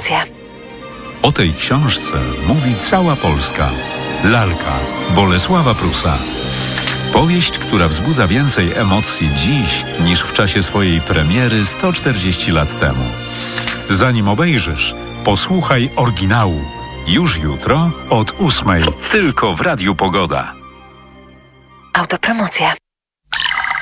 Autopromocje. O tej książce mówi cała Polska. Lalka Bolesława Prusa. Powieść, która wzbudza więcej emocji dziś niż w czasie swojej premiery 140 lat temu. Zanim obejrzysz, posłuchaj oryginału. Już jutro od 8:00. Tylko w Radiu Pogoda. Autopromocje.